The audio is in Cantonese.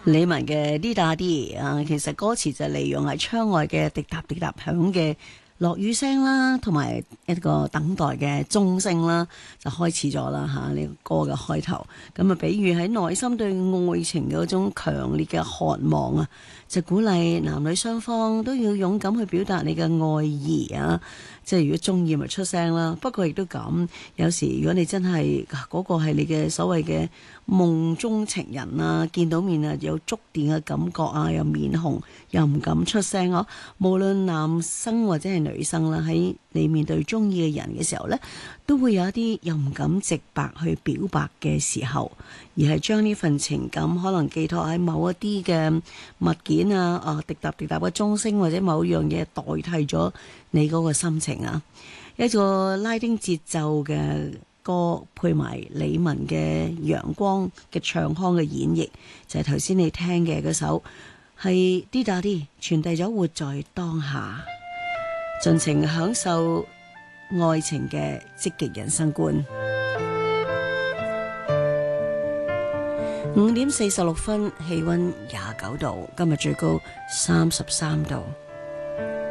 李玟嘅啲打啲啊，其實歌詞就利用係窗外嘅滴答滴答響嘅落雨聲啦，同埋一個等待嘅鐘聲啦，就開始咗啦嚇呢個歌嘅開頭。咁啊，比喻喺內心對愛情嘅嗰種強烈嘅渴望啊，就鼓勵男女雙方都要勇敢去表達你嘅愛意啊！即係如果中意咪出聲啦。不過亦都咁，有時如果你真係嗰個係你嘅所謂嘅夢中情人啊，見到面啊有觸電嘅感覺啊，又面紅又唔敢出聲啊。無論男生或者係女生啦，喺你面對中意嘅人嘅時候呢，都會有一啲又唔敢直白去表白嘅時候，而係將呢份情感可能寄託喺某一啲嘅物件啊，滴答滴答嘅鐘聲或者某樣嘢代替咗你嗰個心情啊。一個拉丁節奏嘅歌配埋李玟嘅陽光嘅唱腔嘅演繹，就係頭先你聽嘅嗰首，係啲打啲傳遞咗活在當下，盡情享受愛情嘅積極人生觀。5:46，氣溫29度，今日最高33度。